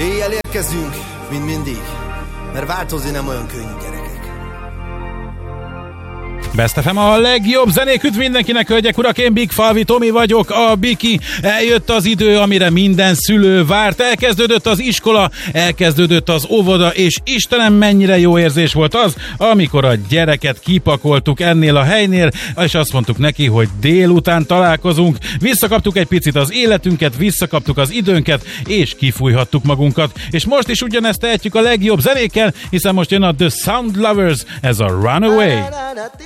Éjjel érkezünk, mint mindig, mert változni nem olyan könnyű, gyerekek. Best FM a legjobb zenék, üdv mindenkinek, hölgyek, urak, én Big Falvi Tomi vagyok, a Biki. Eljött az idő, amire minden szülő várt, elkezdődött az iskola, elkezdődött az óvoda, és Istenem, mennyire jó érzés volt az, amikor a gyereket kipakoltuk ennél a helynél, és azt mondtuk neki, hogy délután találkozunk, visszakaptuk egy picit az életünket, visszakaptuk az időnket, és kifújhattuk magunkat, és most is ugyanezt tehetjük a legjobb zenékkel, hiszen most jön a The Sound Lovers, ez a Runaway.